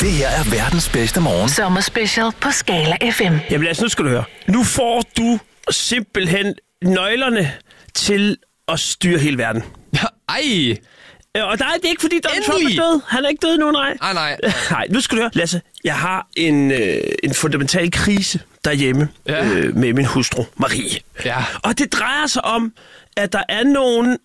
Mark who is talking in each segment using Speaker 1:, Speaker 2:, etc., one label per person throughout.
Speaker 1: Det her er verdens bedste morgen.
Speaker 2: Sommerspecial på Skala FM.
Speaker 3: Jamen altså, nu skal du høre. Nu får du simpelthen nøglerne til at styre hele verden.
Speaker 4: Ej!
Speaker 3: Og det er ikke, fordi Donald Trump
Speaker 4: Endelig!
Speaker 3: er død. Han er ikke død nu, nej.
Speaker 4: Nej.
Speaker 3: Nej, nu skal du høre. Lasse, jeg har en fundamental krise derhjemme med min hustru, Marie.
Speaker 4: Ja.
Speaker 3: Og det drejer sig om, at der er nogle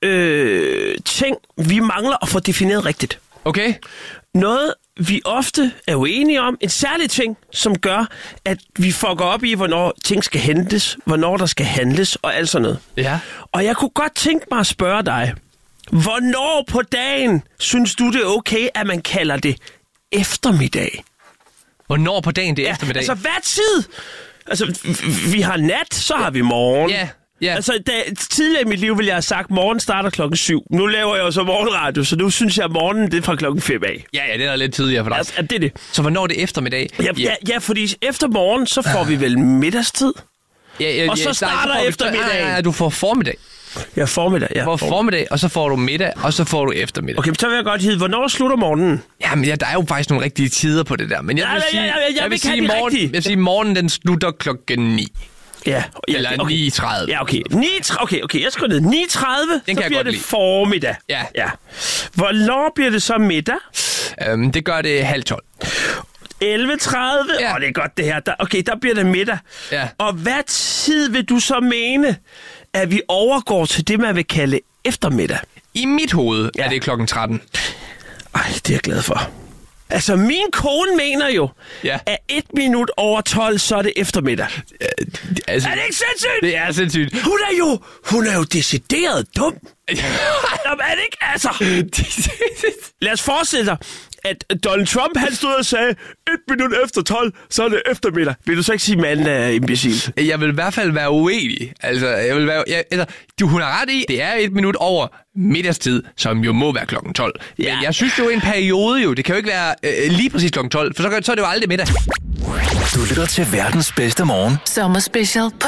Speaker 3: ting, vi mangler at få defineret rigtigt.
Speaker 4: Okay.
Speaker 3: Noget, vi ofte er uenige om. En særlig ting, som gør, at vi fucker op i, hvornår ting skal hentes, hvornår der skal handles og alt sådan noget.
Speaker 4: Ja.
Speaker 3: Og jeg kunne godt tænke mig at spørge dig, hvornår på dagen synes du, det er okay, at man kalder det eftermiddag?
Speaker 4: Hvornår på dagen det er eftermiddag?
Speaker 3: Altså, hvad tid? Altså, vi har nat, så har vi morgen.
Speaker 4: Ja.
Speaker 3: Altså, tidligere i mit liv ville jeg have sagt, morgen starter 7:00. Nu laver jeg jo så morgenradio, så nu synes jeg, at morgenen det er fra 5:00 af.
Speaker 4: Ja, det er lidt tidligere for dig.
Speaker 3: Altså, det er det.
Speaker 4: Så hvornår er det eftermiddag?
Speaker 3: Ja, fordi efter morgen, så får vi vel middagstid.
Speaker 4: Ja,
Speaker 3: Og så starter eftermiddagen.
Speaker 4: Nej, du får formiddag.
Speaker 3: Ja, formiddag. Ja.
Speaker 4: Du får formiddag, og så får du middag, og så får du eftermiddag.
Speaker 3: Okay, så vil jeg godt hide, hvornår slutter morgenen?
Speaker 4: Jamen, der er jo faktisk nogle rigtige tider på det der. Men jeg vil sige, morgenen den slutter 9:00.
Speaker 3: Ja.
Speaker 4: Eller 9:30.
Speaker 3: Ja, okay. Okay, jeg skriver ned. 9:30, så bliver det formiddag.
Speaker 4: Ja.
Speaker 3: Hvornår bliver det så middag?
Speaker 4: Det gør det 11:30.
Speaker 3: 11:30?
Speaker 4: Ja.
Speaker 3: Det er godt det her. Der bliver det middag.
Speaker 4: Ja.
Speaker 3: Og hvad tid vil du så mene, at vi overgår til det, man vil kalde eftermiddag?
Speaker 4: I mit hoved er det 13:00.
Speaker 3: Ej, det er jeg glad for. Altså, min kone mener jo, at 11:55, så er det eftermiddag.
Speaker 4: Altså,
Speaker 3: er det ikke sindssygt?
Speaker 4: Det er sindssygt.
Speaker 3: Hun er jo decideret dum. Jamen, er det ikke? Altså. Lad os forestille dig, at Donald Trump, han stod og sagde, 11:55, så er det eftermiddag. Vil du så ikke sige, at manden er imbecil?
Speaker 4: Jeg vil i hvert fald være uenig. Hun har ret i, det er 1 minut over middagstid, som jo må være 12:00.
Speaker 3: Ja.
Speaker 4: Men jeg synes, det er jo en periode jo. Det kan jo ikke være lige præcis 12:00, for så er det jo aldrig middag.
Speaker 1: Du lytter til verdens bedste morgen.
Speaker 2: Sommerspecial på